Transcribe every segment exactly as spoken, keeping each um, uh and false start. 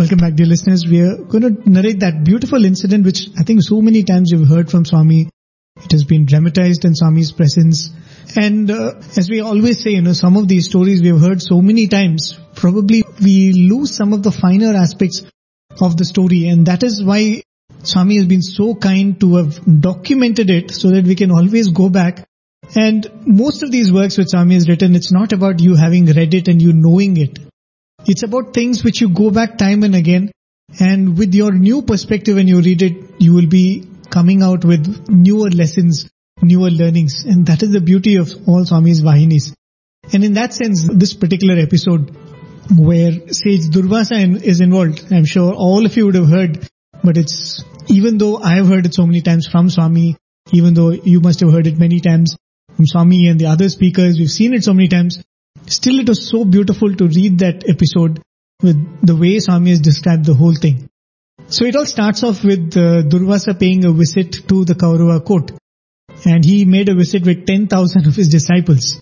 Welcome back, dear listeners. We are going to narrate that beautiful incident which I think so many times you've heard from Swami. It has been dramatized in Swami's presence. And uh, as we always say, you know, some of these stories we have heard so many times, probably we lose some of the finer aspects of the story. And that is why Swami has been so kind to have documented it so that we can always go back. And most of these works which Swami has written, it's not about you having read it and you knowing it. It's about things which you go back time and again, and with your new perspective when you read it, you will be coming out with newer lessons, newer learnings. And that is the beauty of all Swami's Vahinis. And in that sense, this particular episode where Sage Durvasa is involved, I'm sure all of you would have heard, but it's, even though I have heard it so many times from Swami, even though you must have heard it many times from Swami and the other speakers, we've seen it so many times, still it was so beautiful to read that episode with the way Swami has described the whole thing. So it all starts off with uh, Durvasa paying a visit to the Kaurava court. And he made a visit with ten thousand of his disciples.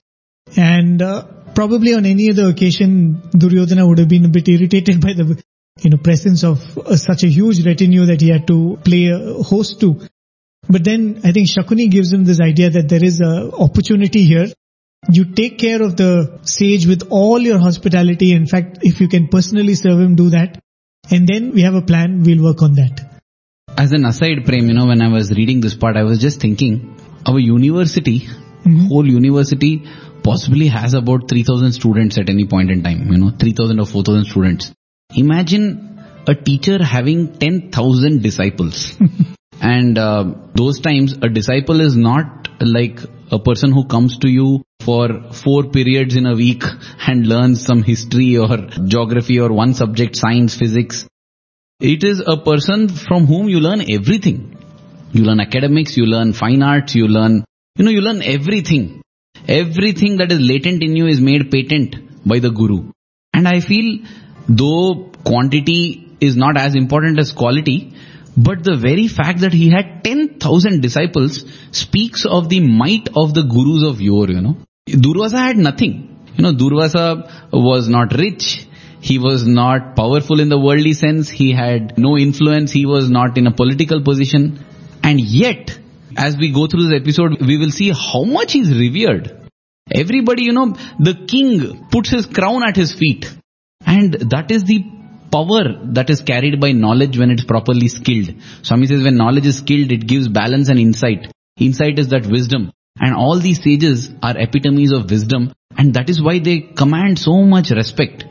And uh, probably on any other occasion, Duryodhana would have been a bit irritated by the you know presence of uh, such a huge retinue that he had to play a host to. But then I think Shakuni gives him this idea that there is an opportunity here. You take care of the sage with all your hospitality. In fact, if you can personally serve him, do that. And then we have a plan, we'll work on that. As an aside, Prem, you know, when I was reading this part, I was just thinking, our university, mm-hmm. whole university possibly has about three thousand students at any point in time, you know, three thousand or four thousand students. Imagine a teacher having ten thousand disciples. And uh, those times, a disciple is not like a person who comes to you for four periods in a week and learns some history or geography or one subject, science, physics. It is a person from whom you learn everything. You learn academics, you learn fine arts, you learn, you know, you learn everything. Everything that is latent in you is made patent by the Guru. And I feel, though quantity is not as important as quality, but the very fact that he had ten thousand disciples speaks of the might of the Gurus of yore, you know. Durvasa had nothing. You know, Durvasa was not rich. He was not powerful in the worldly sense. He had no influence. He was not in a political position. And yet, as we go through this episode, we will see how much he's revered. Everybody, you know, the king puts his crown at his feet. And that is the power that is carried by knowledge when it's properly skilled. Swami says when knowledge is skilled, it gives balance and insight. Insight is that wisdom. And all these sages are epitomes of wisdom. And that is why they command so much respect.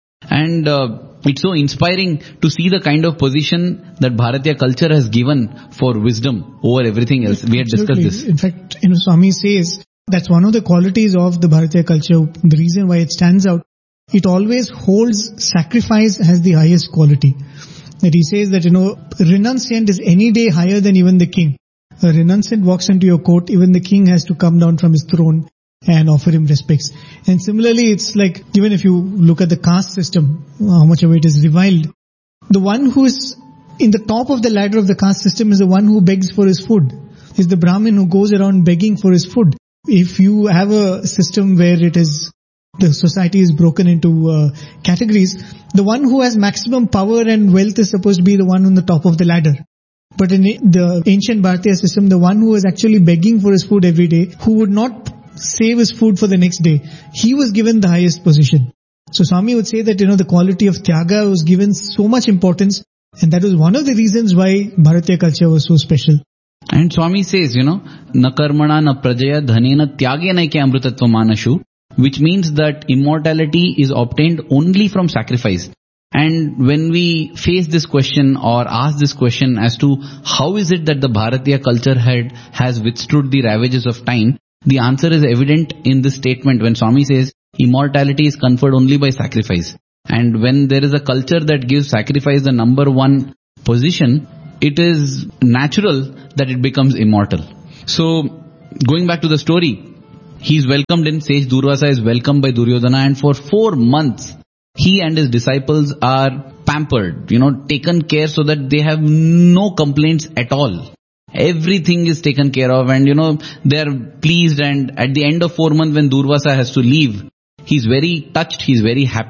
And uh, it's so inspiring to see the kind of position that Bharatiya culture has given for wisdom over everything else. We had Absolutely. discussed this. In fact, you know, Swami says that's one of the qualities of the Bharatiya culture. The reason why it stands out, it always holds sacrifice as the highest quality. That he says that, you know, renunciant is any day higher than even the king. A renunciant walks into your court, even the king has to come down from his throne and offer him respects. And similarly, it's like, even if you look at the caste system, how much of it is reviled. The one who is in the top of the ladder of the caste system is the one who begs for his food. Is the Brahmin who goes around begging for his food. If you have a system where it is, the society is broken into uh, categories, the one who has maximum power and wealth is supposed to be the one on the top of the ladder. But in the ancient Bharatiya system, the one who was actually begging for his food every day, who would not save his food for the next day, he was given the highest position. So Swami would say that, you know, the quality of Tyaga was given so much importance, and that was one of the reasons why Bharatiya culture was so special. And Swami says, you know, na karmana na prajaya dhanena tyagena kya amrutatva manashu, which means that immortality is obtained only from sacrifice. And when we face this question or ask this question as to how is it that the Bharatiya culture had has withstood the ravages of time, the answer is evident in this statement when Swami says immortality is conferred only by sacrifice. And when there is a culture that gives sacrifice the number one position, it is natural that it becomes immortal. So, going back to the story, he is welcomed in, Sage Durvasa is welcomed by Duryodhana, and for four months, he and his disciples are pampered, you know, taken care so that they have no complaints at all. Everything is taken care of, and you know, they are pleased, and at the end of four months when Durvasa has to leave, he's very touched, he's very happy,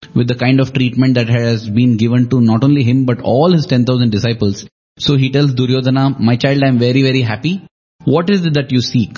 with the kind of treatment that has been given to not only him but all his ten thousand disciples. So he tells Duryodhana, my child, I am very, very happy. What is it that you seek?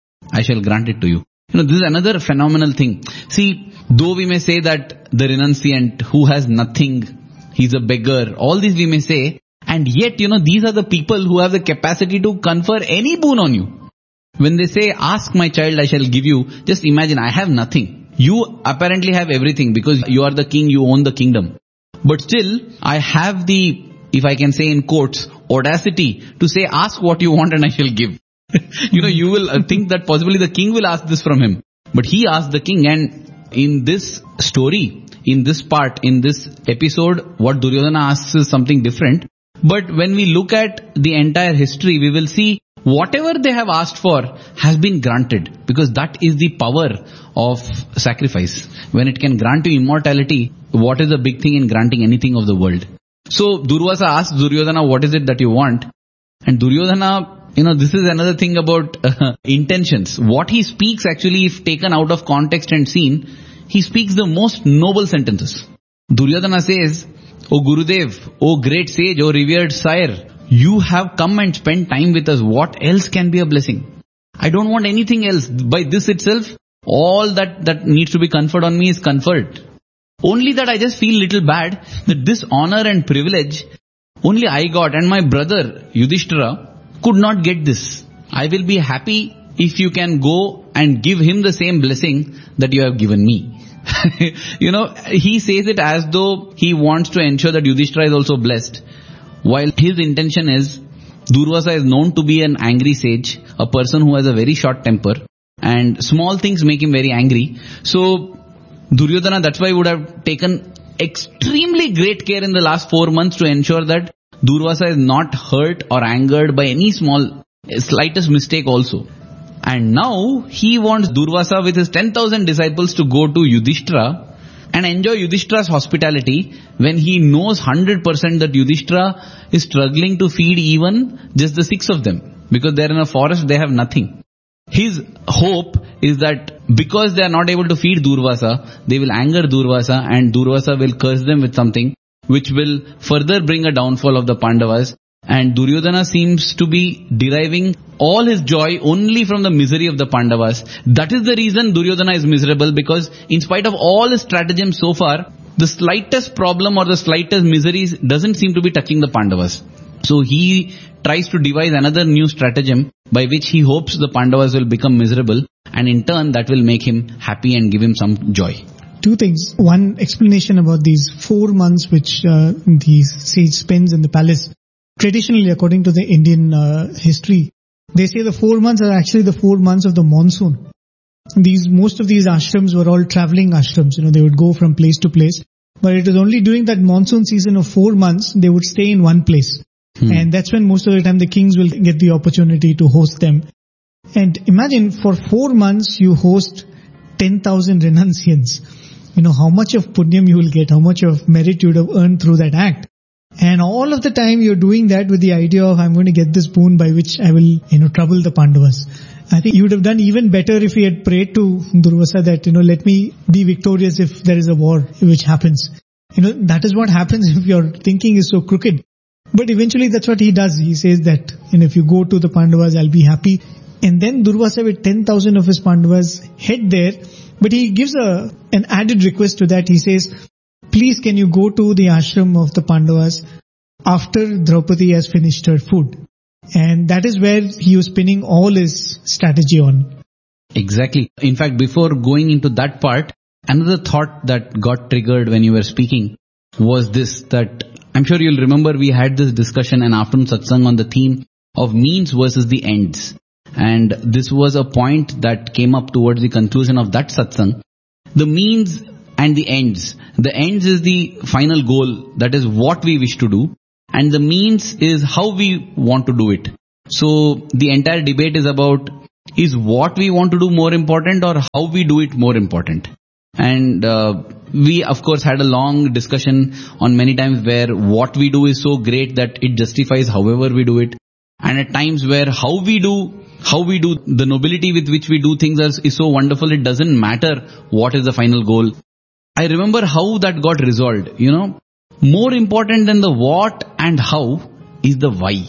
I shall grant it to you. You know, this is another phenomenal thing. See, though we may say that the renunciant who has nothing, he's a beggar, all these we may say, and yet, you know, these are the people who have the capacity to confer any boon on you. When they say, ask my child, I shall give you, just imagine, I have nothing. You apparently have everything because you are the king, you own the kingdom. But still, I have the, if I can say in quotes, audacity to say, ask what you want and I shall give. You know, you will think that possibly the king will ask this from him. But he asked the king, and in this story, in this part, in this episode, what Duryodhana asks is something different. But when we look at the entire history, we will see whatever they have asked for has been granted, because that is the power of sacrifice. When it can grant you immortality, what is the big thing in granting anything of the world? So Durvasa asks Duryodhana, what is it that you want? And Duryodhana, you know, this is another thing about uh, intentions. What he speaks actually, if taken out of context and seen, he speaks the most noble sentences. Duryodhana says, O Gurudev, O great sage, O revered sire, you have come and spent time with us. What else can be a blessing? I don't want anything else. By this itself, all that, that needs to be conferred on me is conferred. Only that I just feel little bad that this honor and privilege only I got, and my brother Yudhishthira could not get this. I will be happy if you can go and give him the same blessing that you have given me. You know, he says it as though he wants to ensure that Yudhishthira is also blessed. While his intention is, Durvasa is known to be an angry sage, a person who has a very short temper, and small things make him very angry. So Duryodhana, that's why would have taken extremely great care in the last four months to ensure that Durvasa is not hurt or angered by any small, slightest mistake also. And now he wants Durvasa with his ten thousand disciples to go to Yudhishthira and enjoy Yudhishthira's hospitality when he knows one hundred percent that Yudhishthira is struggling to feed even just the six of them. Because they're in a forest, they have nothing. His hope is that because they are not able to feed Durvasa, they will anger Durvasa and Durvasa will curse them with something which will further bring a downfall of the Pandavas. And Duryodhana seems to be deriving all his joy only from the misery of the Pandavas. That is the reason Duryodhana is miserable, because in spite of all his stratagems so far, the slightest problem or the slightest miseries doesn't seem to be touching the Pandavas. So he tries to devise another new stratagem by which he hopes the Pandavas will become miserable, and in turn that will make him happy and give him some joy. Two things. One explanation about these four months which uh, the sage spends in the palace. Traditionally, according to the Indian uh, history, they say the four months are actually the four months of the monsoon. These most of these ashrams were all traveling ashrams. You know, they would go from place to place. But it was only during that monsoon season of four months they would stay in one place. Hmm. And that's when most of the time the kings will get the opportunity to host them. And imagine for four months you host ten thousand renunciants. You know how much of punyam you will get, how much of merit you would have earned through that act. And all of the time you're doing that with the idea of, I'm going to get this boon by which I will, you know, trouble the Pandavas. I think you would have done even better if he had prayed to Durvasa that, you know, let me be victorious if there is a war which happens. You know, that is what happens if your thinking is so crooked. But eventually that's what he does. He says that, you know, if you go to the Pandavas, I'll be happy. And then Durvasa with ten thousand of his Pandavas head there. But he gives a an added request to that. He says, please can you go to the ashram of the Pandavas after Draupadi has finished her food. And that is where he was pinning all his strategy on. Exactly. In fact, before going into that part, another thought that got triggered when you were speaking was this, that I'm sure you'll remember we had this discussion an afternoon satsang on the theme of means versus the ends. And this was a point that came up towards the conclusion of that satsang. The means and the ends. The ends is the final goal. That is what we wish to do. And the means is how we want to do it. So the entire debate is about, is what we want to do more important or how we do it more important? And uh, we of course had a long discussion on many times where what we do is so great that it justifies however we do it. And at times where how we do, how we do, the nobility with which we do things is, is so wonderful, it doesn't matter what is the final goal. I remember how that got resolved. You know, more important than the what and how is the why.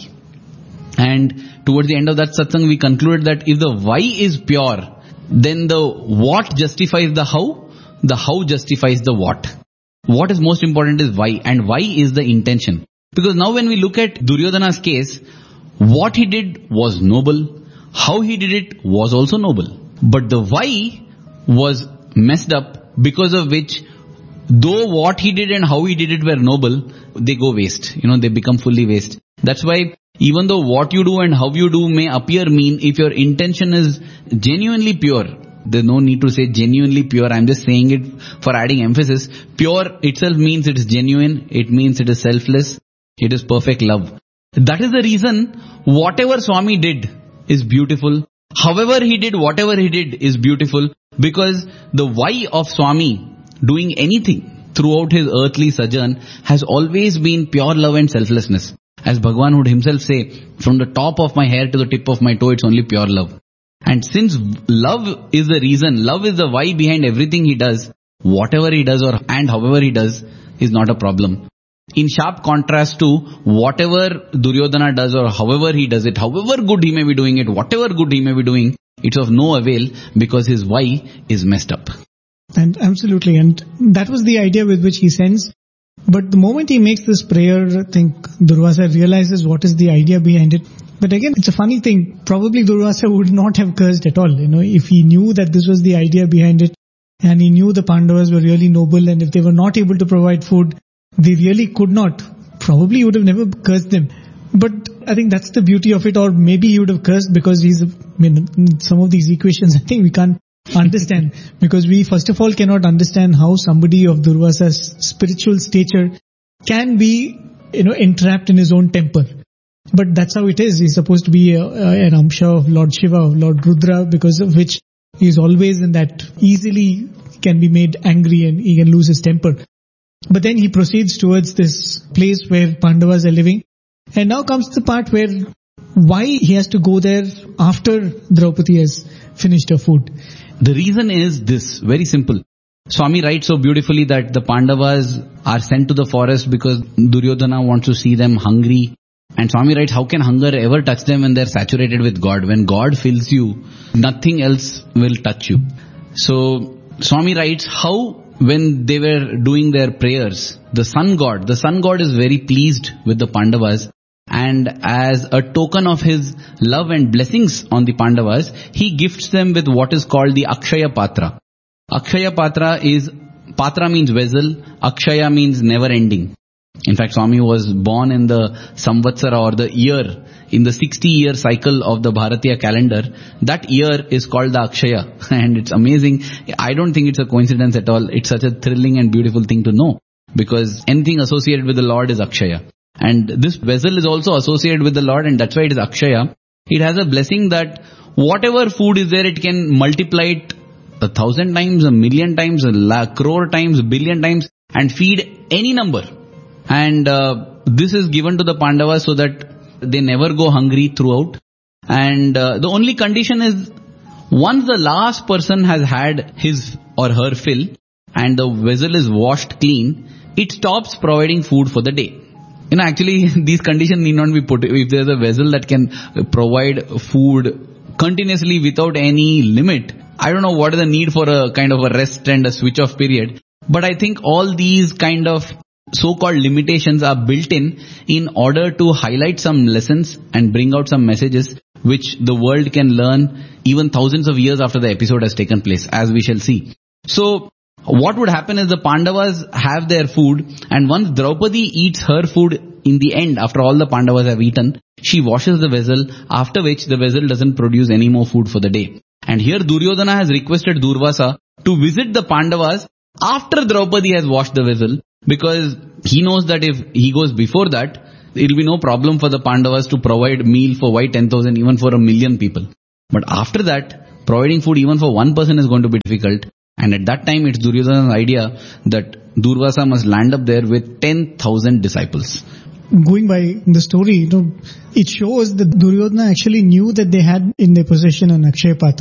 And towards the end of that satsang, we concluded that if the why is pure, then the what justifies the how, the how justifies the what. What is most important is why, and why is the intention. Because now when we look at Duryodhana's case, what he did was noble, how he did it was also noble. But the why was messed up, because of which, though what he did and how he did it were noble, they go waste. You know, they become fully waste. That's why even though what you do and how you do may appear mean, if your intention is genuinely pure, there's no need to say genuinely pure, I'm just saying it for adding emphasis. Pure itself means it is genuine, it means it is selfless, it is perfect love. That is the reason whatever Swami did is beautiful. However he did, whatever he did is beautiful, because the why of Swami doing anything throughout his earthly sojourn has always been pure love and selflessness. As Bhagavan would himself say, from the top of my hair to the tip of my toe, it's only pure love. And since love is the reason, love is the why behind everything he does, whatever he does or and however he does is not a problem. In sharp contrast to whatever Duryodhana does or however he does it, however good he may be doing it, whatever good he may be doing, it's of no avail because his why is messed up. And absolutely, and that was the idea with which he sends. But the moment he makes this prayer, I think Durvasa realizes what is the idea behind it. But again, it's a funny thing. Probably Durvasa would not have cursed at all, you know, if he knew that this was the idea behind it, and he knew the Pandavas were really noble, and if they were not able to provide food, they really could not. Probably he would have never cursed them. But I think that's the beauty of it, or maybe he would have cursed because he's, I mean, some of these equations I think we can't understand, because we first of all cannot understand how somebody of Durvasa's spiritual stature can be, you know, entrapped in his own temper. But that's how it is. He's supposed to be a, a, an Amsha of Lord Shiva, of Lord Rudra, because of which he is always in that, easily can be made angry and he can lose his temper. But then he proceeds towards this place where Pandavas are living. And now comes the part where why he has to go there after Draupadi has finished her food. The reason is this, very simple. Swami writes so beautifully that the Pandavas are sent to the forest because Duryodhana wants to see them hungry. And Swami writes, how can hunger ever touch them when they're saturated with God? When God fills you, nothing else will touch you. So Swami writes how when they were doing their prayers, the sun god, the sun god is very pleased with the Pandavas. And as a token of his love and blessings on the Pandavas, he gifts them with what is called the Akshaya Patra. Akshaya Patra is, Patra means vessel, Akshaya means never ending. In fact, Swami was born in the Samvatsara or the year, in the sixty year cycle of the Bharatiya calendar. That year is called the Akshaya. And it's amazing. I don't think it's a coincidence at all. It's such a thrilling and beautiful thing to know, because anything associated with the Lord is Akshaya. And this vessel is also associated with the Lord, and that's why it is Akshaya. It has a blessing that whatever food is there, it can multiply it a thousand times, a million times, a lakh, crore times, a billion times, and feed any number. And uh, this is given to the Pandavas so that they never go hungry throughout. And uh, the only condition is, once the last person has had his or her fill and the vessel is washed clean, it stops providing food for the day. You know, actually, these conditions need not be put. If there's a vessel that can provide food continuously without any limit, I don't know what is the need for a kind of a rest and a switch off period. But I think all these kind of so-called limitations are built in in order to highlight some lessons and bring out some messages which the world can learn even thousands of years after the episode has taken place, as we shall see. So what would happen is the Pandavas have their food, and once Draupadi eats her food in the end, after all the Pandavas have eaten, she washes the vessel, after which the vessel doesn't produce any more food for the day. And here Duryodhana has requested Durvasa to visit the Pandavas after Draupadi has washed the vessel, because he knows that if he goes before that, it will be no problem for the Pandavas to provide meal for why ten thousand, even for a million people. But after that, providing food even for one person is going to be difficult. And at that time, it's Duryodhana's idea that Durvasa must land up there with ten thousand disciples. Going by the story, you know, it shows that Duryodhana actually knew that they had in their possession an Akshaya Patra.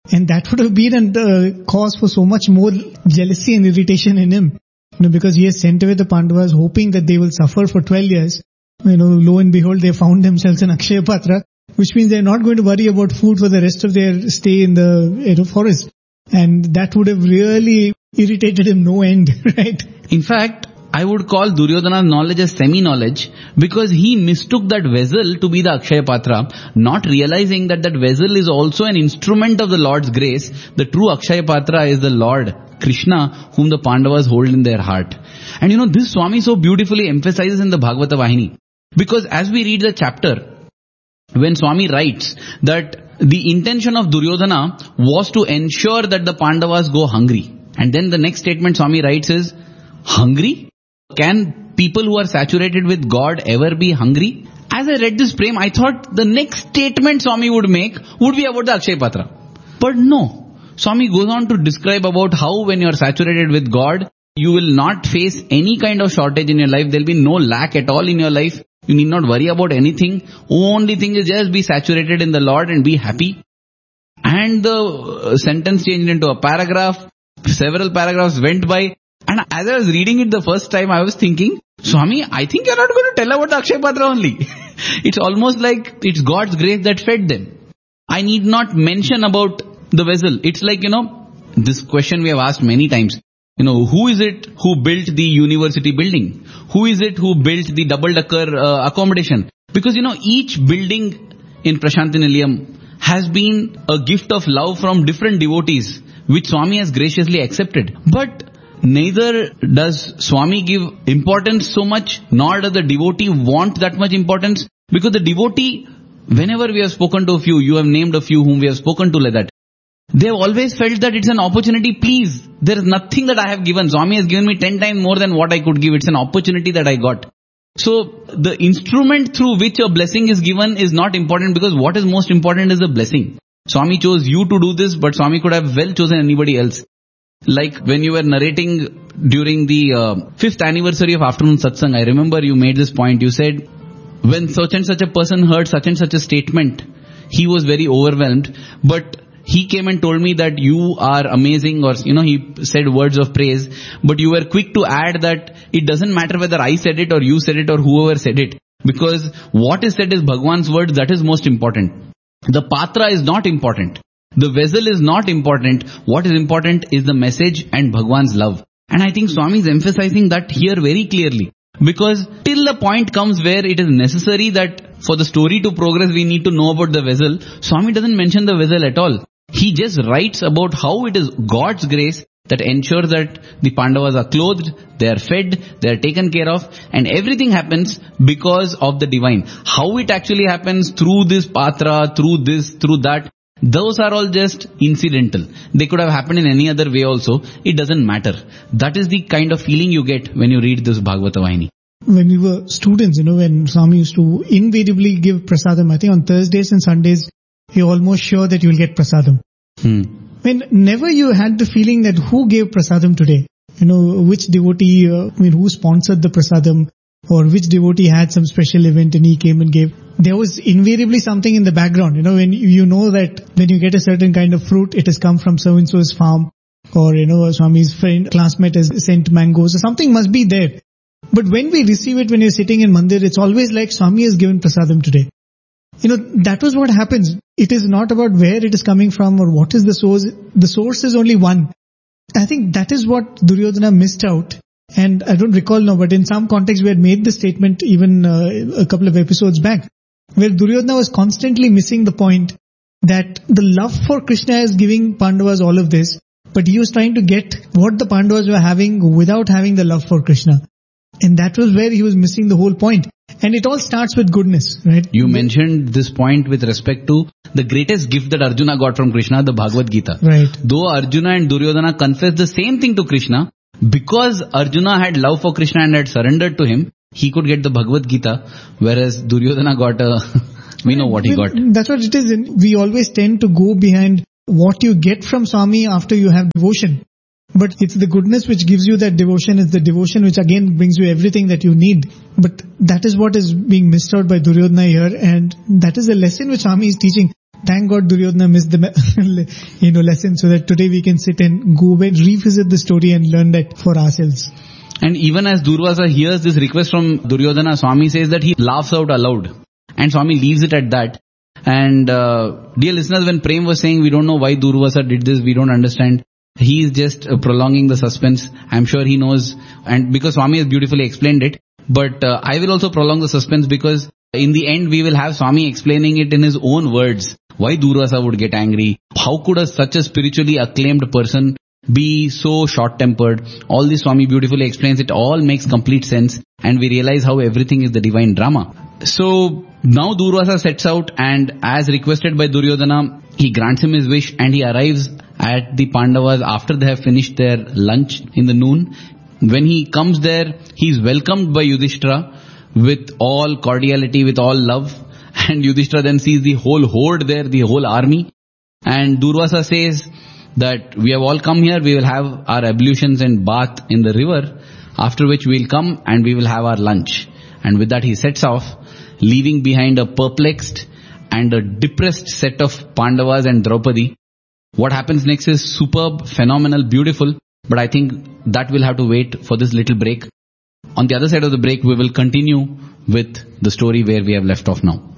And that would have been a uh, cause for so much more jealousy and irritation in him. You know, because he has sent away the Pandavas hoping that they will suffer for twelve years. You know, lo and behold, they found themselves in Akshaya Patra, which means they're not going to worry about food for the rest of their stay in the you know, forest. And that would have really irritated him no end, right? In fact, I would call Duryodhana's knowledge as semi-knowledge because he mistook that vessel to be the Akshaya Patra, not realizing that that vessel is also an instrument of the Lord's grace. The true Akshaya Patra is the Lord, Krishna, whom the Pandavas hold in their heart. And you know, this Swami so beautifully emphasizes in the Bhagavata Vahini. Because as we read the chapter, when Swami writes that the intention of Duryodhana was to ensure that the Pandavas go hungry. And then the next statement Swami writes is, hungry? Can people who are saturated with God ever be hungry? As I read this prem, I thought the next statement Swami would make would be about the Akshaya Patra. But no. Swami goes on to describe about how when you are saturated with God, you will not face any kind of shortage in your life. There will be no lack at all in your life. You need not worry about anything. Only thing is just be saturated in the Lord and be happy. And the sentence changed into a paragraph. Several paragraphs went by. And as I was reading it the first time, I was thinking, Swami, I think you're not going to tell about the Akshaya Patra only. It's almost like it's God's grace that fed them. I need not mention about the vessel. It's like, you know, this question we have asked many times. You know, who is it who built the university building? Who is it who built the double-decker uh, accommodation? Because, you know, each building in Prasanthi Nilayam has been a gift of love from different devotees, which Swami has graciously accepted. But neither does Swami give importance so much, nor does the devotee want that much importance. Because the devotee, whenever we have spoken to a few, you have named a few whom we have spoken to like that, they have always felt that it's an opportunity. Please, there is nothing that I have given. Swami has given me ten times more than what I could give. It's an opportunity that I got. So, the instrument through which a blessing is given is not important, because what is most important is the blessing. Swami chose you to do this, but Swami could have well chosen anybody else. Like when you were narrating during the uh, fifth anniversary of afternoon satsang, I remember you made this point. You said, when such and such a person heard such and such a statement, he was very overwhelmed, but he came and told me that you are amazing, or, you know, he said words of praise, but you were quick to add that it doesn't matter whether I said it or you said it or whoever said it, because what is said is Bhagwan's words, that is most important. The patra is not important. The vessel is not important. What is important is the message and Bhagwan's love. And I think Swami is emphasizing that here very clearly. Because till the point comes where it is necessary that for the story to progress we need to know about the vessel, Swami doesn't mention the vessel at all. He just writes about how it is God's grace that ensures that the Pandavas are clothed, they are fed, they are taken care of, and everything happens because of the divine. How it actually happens through this patra, through this, through that, those are all just incidental. They could have happened in any other way also. It doesn't matter. That is the kind of feeling you get when you read this Bhagavata Vahini. When we were students, you know, when Swami used to invariably give prasadam, I think on Thursdays and Sundays, you're almost sure that you'll get prasadam. Hmm. When never you had the feeling that who gave prasadam today? You know, which devotee, uh, I mean, who sponsored the prasadam, or which devotee had some special event and he came and gave. There was invariably something in the background. You know, when you know that when you get a certain kind of fruit, it has come from so-and-so's farm, or, you know, Swami's friend, classmate has sent mangoes, or something must be there. But when we receive it when you're sitting in mandir, it's always like Swami has given prasadam today. You know, that was what happens. It is not about where it is coming from or what is the source. The source is only one. I think that is what Duryodhana missed out. And I don't recall now, but in some context we had made the statement even uh, a couple of episodes back, where Duryodhana was constantly missing the point that the love for Krishna is giving Pandavas all of this, but he was trying to get what the Pandavas were having without having the love for Krishna. And that was where he was missing the whole point. And it all starts with goodness, right? You mentioned this point with respect to the greatest gift that Arjuna got from Krishna, the Bhagavad Gita. Right. Though Arjuna and Duryodhana confessed the same thing to Krishna, because Arjuna had love for Krishna and had surrendered to him, he could get the Bhagavad Gita, whereas Duryodhana got a, we know what he got. That's what it is. We always tend to go behind what you get from Swami after you have devotion. But it's the goodness which gives you that devotion. It's the devotion which again brings you everything that you need. But that is what is being missed out by Duryodhana here. And that is a lesson which Swami is teaching. thank God Duryodhana missed the you know lesson, so that today we can sit and go and revisit the story and learn that for ourselves. And even as Durvasa hears this request from Duryodhana, Swami says that he laughs out aloud. And Swami leaves it at that. And uh, dear listeners, when Prem was saying we don't know why Durvasa did this, we don't understand, he is just uh, prolonging the suspense. I'm sure he knows, and because Swami has beautifully explained it. But uh, I will also prolong the suspense, because in the end we will have Swami explaining it in his own words. Why Durvasa would get angry? How could a, such a spiritually acclaimed person be so short-tempered? All this Swami beautifully explains. It all makes complete sense, and we realize how everything is the divine drama. So now Durvasa sets out, and as requested by Duryodhana, he grants him his wish, and he arrives at the Pandavas after they have finished their lunch in the noon. When he comes there, he is welcomed by Yudhishthira with all cordiality, with all love. And Yudhishthira then sees the whole horde there, the whole army. And Durvasa says that we have all come here, we will have our ablutions and bath in the river, after which we will come and we will have our lunch. And with that he sets off, leaving behind a perplexed and a depressed set of Pandavas and Draupadi. What happens next is superb, phenomenal, beautiful, but I think that will have to wait for this little break. On the other side of the break, we will continue with the story where we have left off now.